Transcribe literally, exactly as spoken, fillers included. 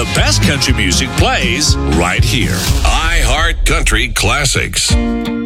The best country music plays right here. iHeart Country Classics.